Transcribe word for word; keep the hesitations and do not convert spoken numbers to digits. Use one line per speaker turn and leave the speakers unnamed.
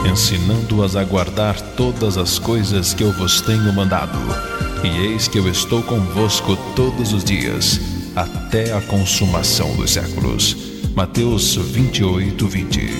ensinando-as a guardar todas as coisas que eu vos tenho mandado. E eis que eu estou convosco todos os dias, até a consumação dos séculos. Mateus vinte e oito, vinte.